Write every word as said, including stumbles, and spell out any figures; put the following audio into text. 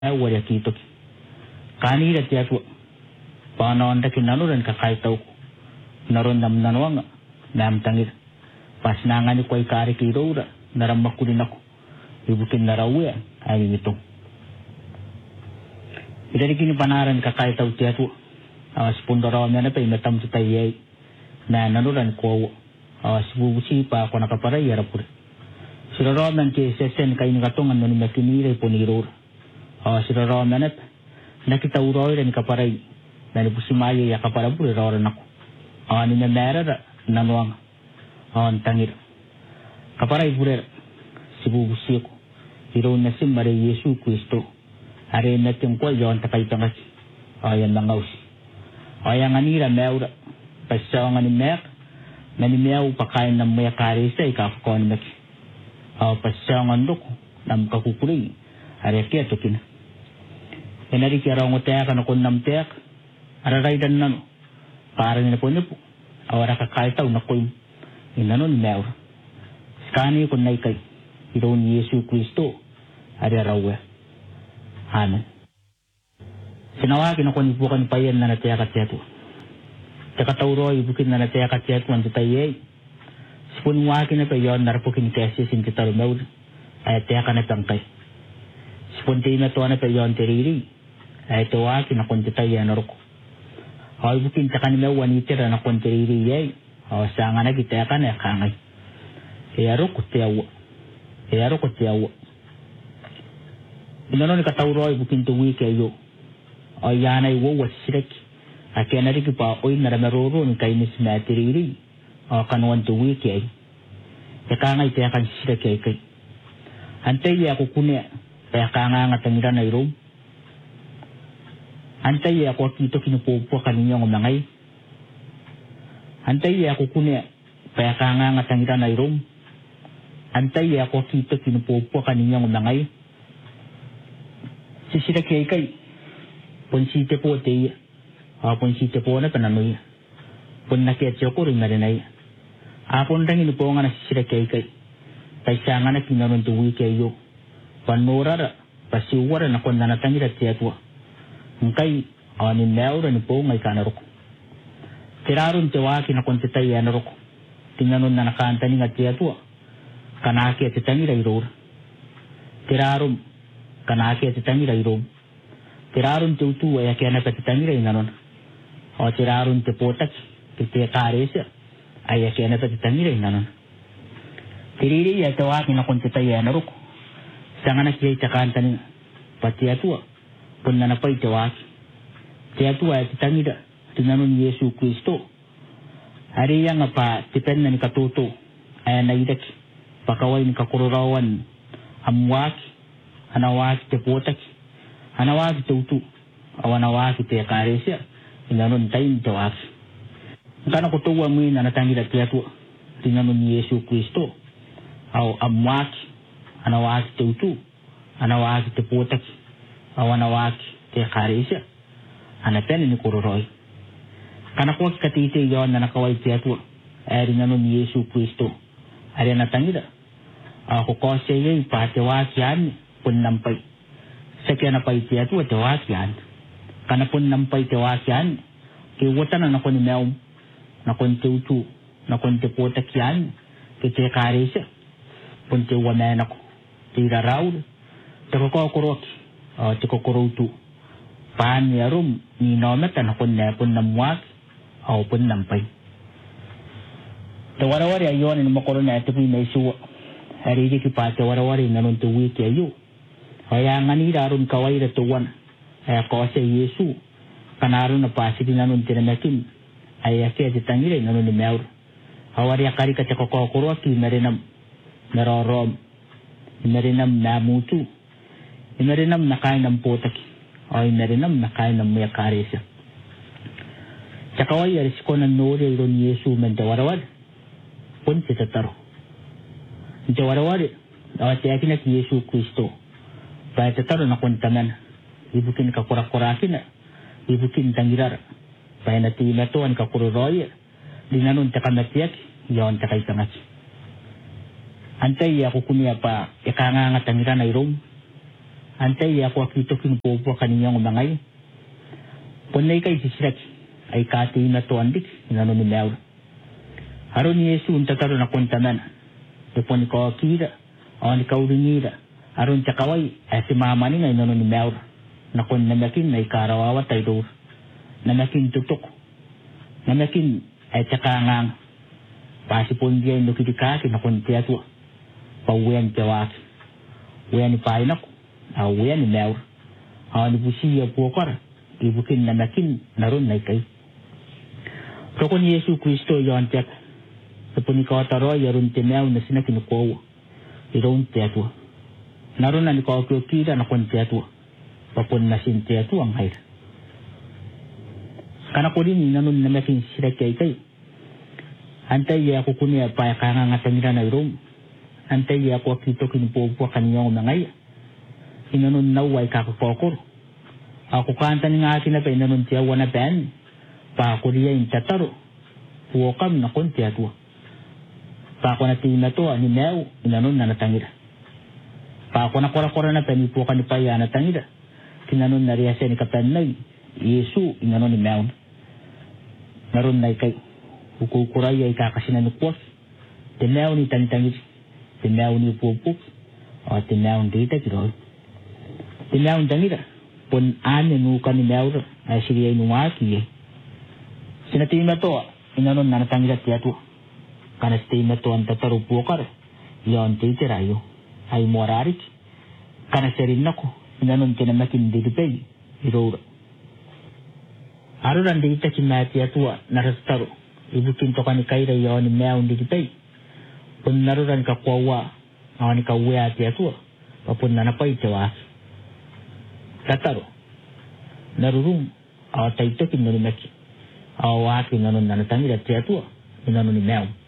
wala kito kani da tiatu panon da kinanu dan kakai tau naron nam nanwang nam tangir pas nangani koi kari kiro da naram makulin ako ibukin narawe ay ito idari kini panaran kakai tau tiatu awas pundoro na pa imatam sa tayo na nanuran ko awas bubusi pa ako nakaparay yarapur siraro man ke sesen kay nakatungan no ni makinire punirur awas siraro man nakita uroy rin kaparay na nipusimaya ya kaparapur roro nako ani na mera nanuang on tangir kaparay purer sibubusi ko iro na si Maria Yesu Kristo are natin ko yon takay tangas ayan langaws ayang anira meura pasaw nga ni mek na ni mew pakain ng may karisa ikakakon mek aw pasaw nga ndok nam kakukuli are kaya tokin enari kaya raw ngotek ano kun namtek araray dan nano parang na po niyo po awara kakaitaw na ko inano ni meura skani kun naikay iro ni Yesu Kristo are rawe amen sinawagin ako ni bukan payan na natiyakat yato. Takatauro ibukin na natiyakat yato ang titayay. Sipunwagin na payon narapukin kasi sintitarumawd ay tiyakan na tangkay. Sipunti na to na payon tiriri ay tawagin akong titayay na ruko. Ay bukin takan na wanitira na akong tiriri yay. O sanga na gitayakan na kangay. Kaya ruko tiyawa. Kaya ruko tiyawa. Inano ni katauro ibukin tuwi kayo. O yan ay wawas sirik. Akin na rin pa oy naramaroro ni kainis matiriri. O kanuan tuwi kay. Kaya ngay tiyakan sirik kay kay. Antay ya ako kunya. Kaya kanga nga tangiran ay rom. Antay ya ako kito kinupupo kaninyong umangay. Antay ya ako kunya. Kaya kanga nga tangiran ay rom. Antay ya ako kito kinupupo kaninyong umangay. Sisirik kay kay. Punsite po tayo. Uh, punsite po na pananoy. Pun nakiatyo ko rin na rin ay. Apon rangin po nga nasisira kay kay. Kaysa nga na kinaruntuwi kayo. Panmurara. Pasiwara na kung nanatangirat siya po. Ngkay. Anin meura ni po ngay kanarok. Tiraron tiwakin na kung titay yanarok. Tingnanon na nakanta ni nga siya po. Kanaki at titangiray roor. Tiraron. Kanaki at titangiray roor. Tiraron tutu ay kaya napatitangiray nanon. O tiraron tipotak, kiti karesa, ay kaya napatitangiray nanon. Tiriri ay tawakin na kung titay ay naruk. Sanga na kiyay takanta ni pati atua, pun na napay tawaki. Tiatua ay titangira, tinanon ni Yesu Kristo. Hari yang apa tipen na ni katuto, ay naidak, pakaway ni kakururawan, amwaki, anawaki tipotak, anawagi tutu awanawagi te karesya inanon tayin tawag kana ko tuwa mo na natangira tiatu tinanon ni Yesu Kristo aw amwaki anawagi tutu anawagi te potak awanawagi te karesya anapen ni kuroroy kana ko katite yon na nakaway tiatu ay tinanon ni Yesu Kristo ay natangira ako ko siya ipatiwag yan pun nampay Sakya na pa itiya ito at tawasyan. Kanapon nampay tawasyan. Kiwatan na nakon ni Meum. Nakon tiwtu. Nakon tipotak yan. Kiti karisa. Punti wamen ako. Tira raul. Tikukokurok. O tikukurutu. Paan niya rum. Ninomet na nakon nepon namwag. O pun nampay. Tawarawari ayon ni makoron na ito may suwa. Haridi kipa tawarawari nanon tuwi kayo. Kaya nga ni daron kaway ratuwan ay ako sa Yesu kanaro na pasi din nanon tinamakin ay kaya titangire nanon ni Meur hawari akari ka kakokokuro ki marinam narorom marinam namutu marinam nakain ng potak ay marinam nakain ng may karisa sa kaway aris ko ng nori ron Yesu mandawarawad pun si tataro mandawarawad awat yakin at Yesu Kristo Kaya tataro na kuntaman, ibukin ka kurak-kurakin na, ibukin tangirar. Kaya natinatuan ka kururoy, dinanon takamatiyak, yon takay tangas. Antay ako kumiya pa, ikangangat tangiran ay rom. Antay ya kwa kito kinupo kaniyang umangay. Punay kay sisiraki ay kati na to andik inano ni Mel. Haro ni Yesu untataro na kuntaman. Tepon ko kira o ni kaurinira. Aron cakaway ay si mama ni ngay inano ni Mel. Nakon namakin ay karawawa tayo. Namakin tutok. Namakin ay cakangang. Pasipon dia nukidikaki nakon tiyatwa. Pauwian jawaki. Wian ni painak. Wian ni Mel. Awan ni busiya puakar. Ibukin namakin naron na ikay. Kakon Yesu Kristo yon tiyak. Sapun ikaw taro yaron timew na sinakinukowa. Iron tiyatwa. Naron na ikaw kira na kon tiyatwa. Papun na sin tiyatwa ang hayra. Kanako din nanon namakin sila kay kay. Antay ya ako kunya pa kangangatangira na irom. Antay ya ako kito kinupopo kaniyong umangay. Inanon naway kakapokor. Ako kantan nga akin na pa inanon tiya wana pen. Pa ako riya yung tataro. Puwakam na kon tiya tuwa. Pa ako na tina to ni Mel inanon na natangira. Pa ako na kora-kora na pen ipuwakan ni Paya natangira. Kinanon na riya siya ni kapenay. Yesu inanon ni Mel. Naron na ikay. Ukukuray ay kakasinanukwas. Tinaw ni tangitangit. Tinaw ni pupuk. O tinaw ni dita kiroy. Tinaw ni tangira. Pun ane nuka ni Mel ay siya ay numaki eh. Sinatima to, inanon na natangirat yato. Kanas tima to ang tatarupukar. Yon titirayo. Ay morarik. Kanas rin ako. Inanon kinamakin didipay. Irora. Aron ang dita kinati yato narastaro. Ibukin to ka ni Kaira yon ni Mel didipay. Pun naruran ka kwawa. Awan ni kawaya at yato. Papun na napay tawas. Tataro. Narurung. Awa tayo to kinanimaki. Awak inanon na natangirat siya ito. Inanon ni Mel.